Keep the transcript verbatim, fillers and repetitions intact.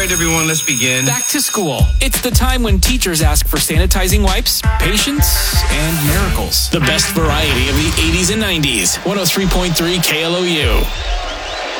right, everyone, let's begin. Back to school. It's the time when teachers ask for sanitizing wipes, patience, and miracles. The best variety of the eighties and nineties. one oh three point three K L O U.